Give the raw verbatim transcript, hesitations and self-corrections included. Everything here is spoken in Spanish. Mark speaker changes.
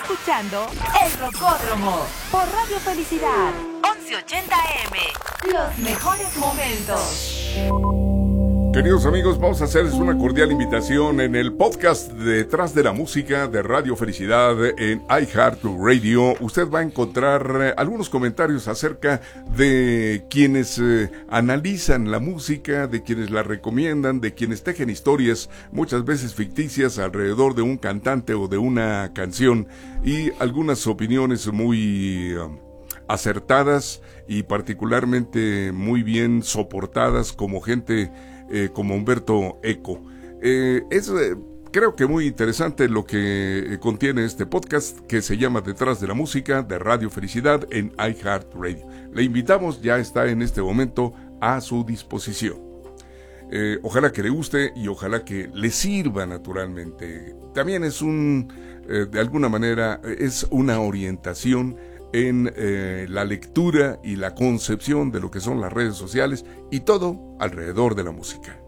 Speaker 1: escuchando El Rocódromo por Radio Felicidad once ochenta A M. Los mejores momentos.
Speaker 2: Queridos amigos, vamos a hacerles una cordial invitación en el podcast Detrás de la Música de Radio Felicidad en iHeartRadio. Usted va a encontrar algunos comentarios acerca de quienes eh, analizan la música, de quienes la recomiendan, de quienes tejen historias, muchas veces ficticias, alrededor de un cantante o de una canción, y algunas opiniones muy Uh, acertadas y particularmente muy bien soportadas, como gente eh, como Humberto Eco. Eh, es eh, creo que muy interesante lo que eh, contiene este podcast, que se llama Detrás de la Música de Radio Felicidad en iHeartRadio. Le invitamos, ya está en este momento a su disposición. Eh, ojalá que le guste y ojalá que le sirva naturalmente. También es un, eh, de alguna manera, es una orientación en eh, la lectura y la concepción de lo que son las redes sociales y todo alrededor de la música.